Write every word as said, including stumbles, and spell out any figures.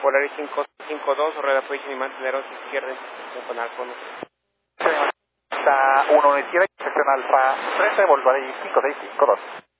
Polaris cinco cinco dos, rueda position y manteneros izquierda en con Alfa uno. Está uno a la izquierda, sección Alfa trece, Volkswagen cinco seis cinco dos.